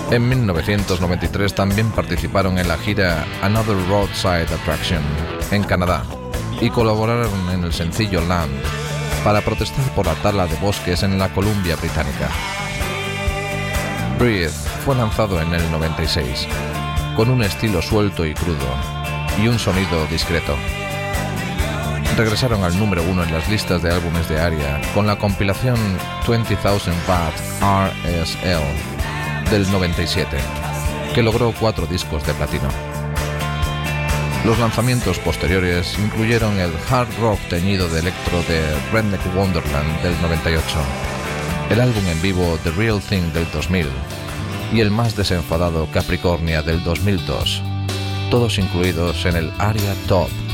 En 1993 también participaron en la gira Another Roadside Attraction en Canadá y colaboraron en el sencillo Land para protestar por la tala de bosques en la Columbia Británica. Breathe fue lanzado en el 96, con un estilo suelto y crudo y un sonido discreto. Regresaron al número 1 en las listas de álbumes de ARIA con la compilación 20,000 Watt RSL del 97, que logró 4 discos de platino. Los lanzamientos posteriores incluyeron el hard rock teñido de electro de Redneck Wonderland del 98, el álbum en vivo The Real Thing del 2000 y el más desenfadado Capricornia del 2002, todos incluidos en el ARIA Top